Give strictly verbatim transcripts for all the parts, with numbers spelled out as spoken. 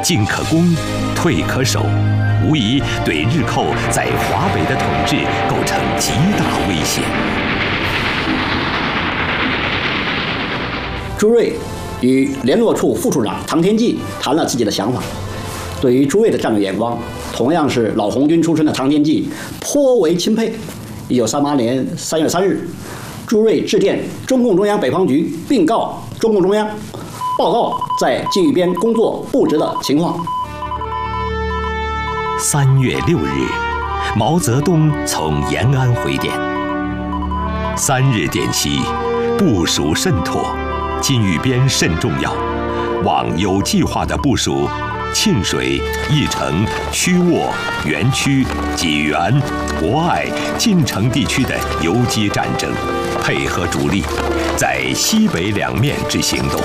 进可攻，退可守，无疑对日寇在华北的统治构成极大威胁。 朱瑞与联络处副处长唐天济谈了自己的想法。对于朱瑞的战略眼光，同样是老红军出身的唐天济颇为钦佩。一九三八年三月三日，朱瑞致电中共中央北方局，并告中共中央报告在晋豫边工作布置的情况。 三月六日，毛泽东从延安回电。三日电息，部署甚妥，晋豫边甚重要，望有计划的部署沁水、义城、曲沃、垣曲、济源、博爱、晋城地区的游击战争，配合主力，在西北两面之行动。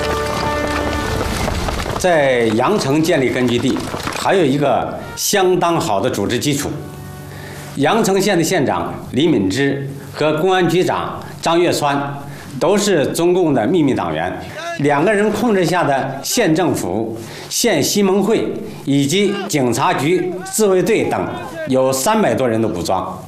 在阳城建立根据地，还有一个相当好的组织基础。阳城县的县长李敏之和公安局长张岳川都是中共的秘密党员。两个人控制下的县政府、县西盟会以及警察局、自卫队等有三百多人的武装。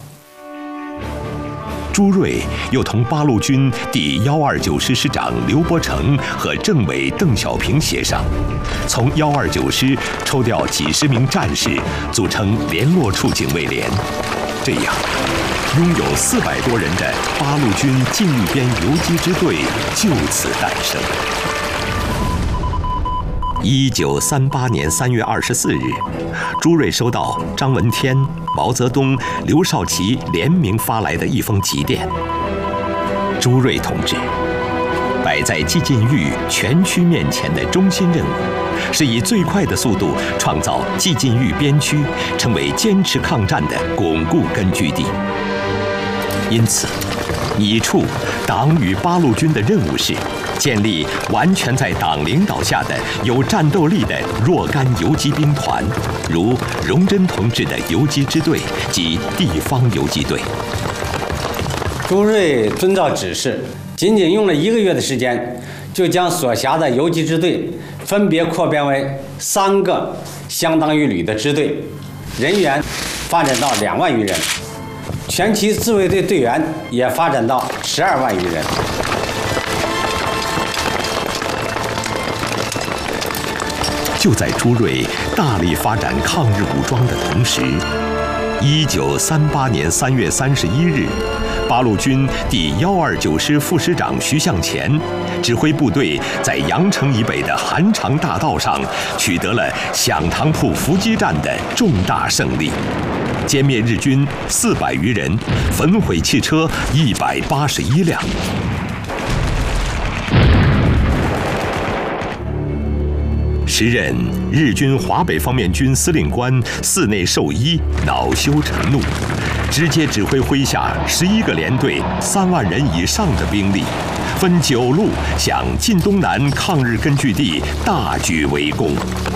朱瑞又同八路军第幺二九师师长刘伯承和政委邓小平协商，从幺二九师抽调几十名战士，组成联络处警卫连。这样，拥有四百多人的八路军晋豫边游击支队就此诞生。一九三八年三月二十四日，朱瑞收到张闻天、毛泽东、刘少奇联名发来的一封急电。朱瑞同志，摆在冀晋豫全区面前的中心任务，是以最快的速度创造冀晋豫边区成为坚持抗战的巩固根据地。因此，拟处党与八路军的任务是建立完全在党领导下的有战斗力的若干游击兵团，如荣臻同志的游击支队及地方游击队。 朱瑞遵照指示，仅仅用了一个月的时间，就将所辖的游击支队分别扩编为三个相当于旅的支队，人员发展到两万余人，全期自卫队队员也发展到十二万余人。 就在朱瑞大力发展抗日武装的同时，一九三八年三月三十一日，八路军第幺二九师副师长徐向前指挥部队在阳城以北的韩长大道上取得了响堂铺伏击战的重大胜利，歼灭日军四百余人，焚毁汽车一百八十一辆。时任日军华北方面军司令官寺内寿一恼羞成怒，直接指挥麾下十一个连队三万人以上的兵力，分九路向晋东南抗日根据地大举围攻。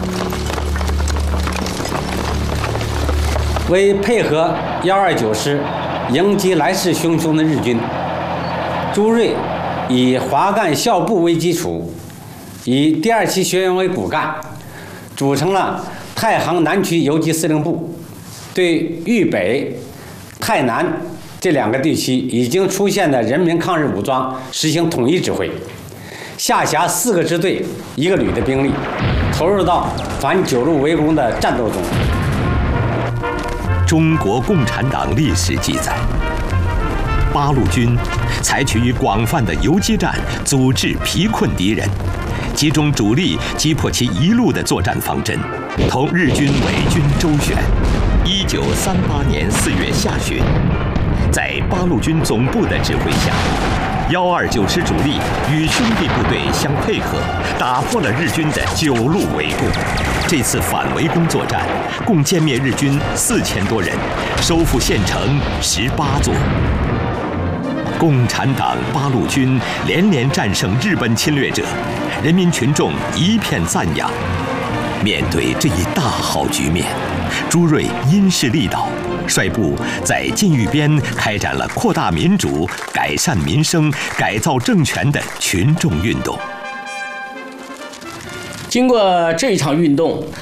为配合幺二九师迎击来势汹汹的日军，朱瑞以华赣校部为基础，以第二期学员为骨干，组成了太行南区游击司令部，对豫北、太南这两个地区已经出现的人民抗日武装实行统一指挥，下辖四个支队、一个旅的兵力，投入到反九路围攻的战斗中。 中国共产党历史记载，八路军采取广泛的游击战阻滞疲困敌人，集中主力击破其一路的作战方针，同日军伪军周旋。一九三八年四月下旬，在八路军总部的指挥下，幺二九师主力与兄弟部队相配合，打破了日军的九路围攻。这次反围攻作战，共歼灭日军四千多人，收复县城十八座。共产党八路军连连战胜日本侵略者，人民群众一片赞扬。面对这一大好局面，朱瑞因势利导，率部在晋豫边开展了扩大民主、改善民生、改造政权的群众运动。 经过这一场运动，